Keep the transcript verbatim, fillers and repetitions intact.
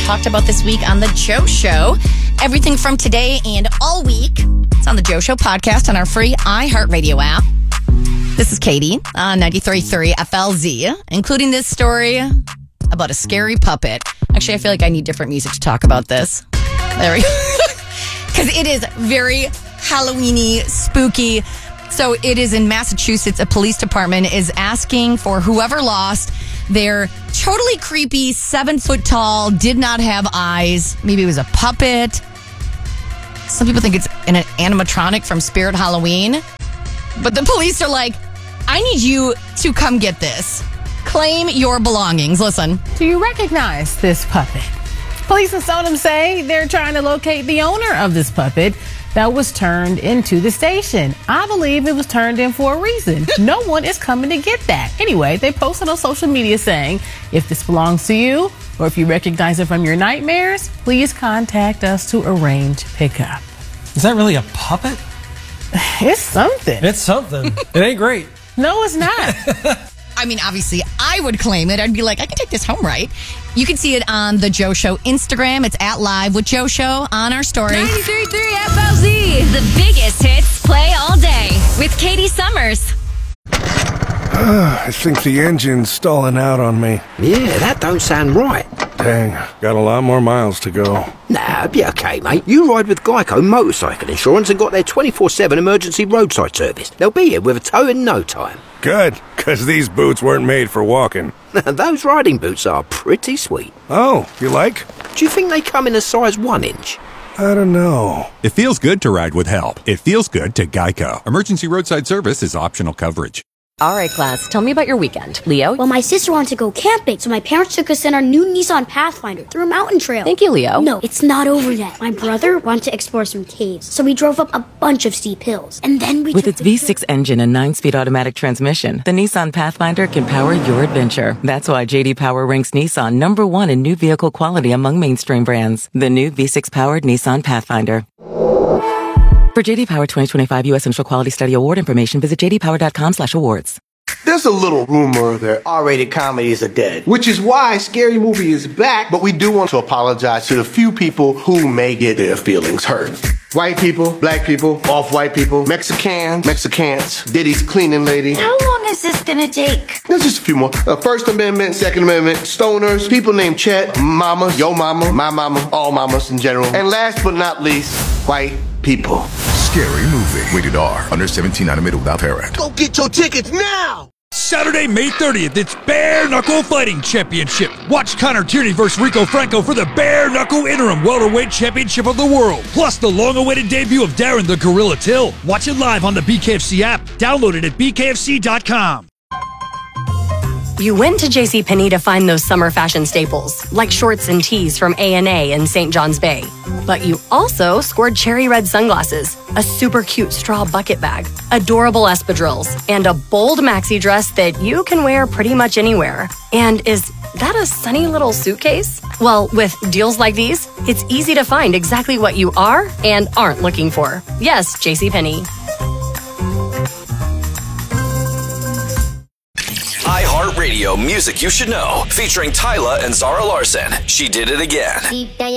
talked about this week on The Joe Show. Everything from today and all week. It's on The Joe Show podcast on our free iHeartRadio app. This is Katie on ninety-three point three F L Z, including this story about a scary puppet. Actually, I feel like I need different music to talk about this. There we go. Because it is very Halloween-y, spooky. So it is in Massachusetts. A police department is asking for whoever lost their totally creepy, seven foot tall, did not have eyes. Maybe it was a puppet. Some people think it's an animatronic from Spirit Halloween. But the police are like, I need you to come get this. Claim your belongings. Listen. Do you recognize this puppet? Police in Stoneham say they're trying to locate the owner of this puppet that was turned into the station. I believe it was turned in for a reason. No one is coming to get that. Anyway, they posted on social media saying, if this belongs to you, or if you recognize it from your nightmares, please contact us to arrange pickup. Is that really a puppet? It's something. It's something. It ain't great. No, it's not. I mean, obviously, I would claim it. I'd be like, I can take this home, right? You can see it on The Joe Show Instagram. It's at Live with Joe Show on our story. ninety-three point three F L Z. The biggest hits play all day with Katie Summers. I think the engine's stalling out on me. Yeah, that don't sound right. Dang, got a lot more miles to go. Nah, be okay, mate. You ride with Geico Motorcycle Insurance and got their twenty-four seven emergency roadside service. They'll be here with a tow in no time. Good, because these boots weren't made for walking. Those riding boots are pretty sweet. Oh, you like? Do you think they come in a size one inch? I don't know. It feels good to ride with help. It feels good to Geico. Emergency roadside service is optional coverage. All right, class, tell me about your weekend. Leo? Well, my sister wanted to go camping, so my parents took us in our new Nissan Pathfinder through a mountain trail. Thank you, Leo. No, it's not over yet. My brother wanted to explore some caves, so we drove up a bunch of steep hills. And then we With took its the V six engine and nine-speed automatic transmission, the Nissan Pathfinder can power your adventure. That's why J D Power ranks Nissan number one in new vehicle quality among mainstream brands. The new V six-powered Nissan Pathfinder. For J D Power twenty twenty-five U S Central Quality Study Award information, visit j d power dot com slash awards. There's a little rumor that R-rated comedies are dead, which is why Scary Movie is back, but we do want to apologize to the few people who may get their feelings hurt. White people, black people, off-white people, Mexicans, Mexicans, Diddy's cleaning lady. How long is this gonna take? There's just a few more. Uh, First Amendment, Second Amendment, stoners, people named Chet, mama, yo mama, my mama, all mamas in general. And last but not least, white people. Scary Movie. Rated R. Under seventeen, not admitted without parent. Go get your tickets now! Saturday, May thirtieth, it's Bare Knuckle Fighting Championship. Watch Connor Tierney versus Rico Franco for the Bare Knuckle Interim Welterweight Championship of the World. Plus the long-awaited debut of Darren the Gorilla Till. Watch it live on the B K F C app. Download it at b k f c dot com. You went to JCPenney to find those summer fashion staples, like shorts and tees from A and A in Saint John's Bay. But you also scored cherry red sunglasses, a super cute straw bucket bag, adorable espadrilles, and a bold maxi dress that you can wear pretty much anywhere. And is that a sunny little suitcase? Well, with deals like these, it's easy to find exactly what you are and aren't looking for. Yes, JCPenney. iHeartRadio Music You Should Know, featuring Tyla and Zara Larson. She Did It Again.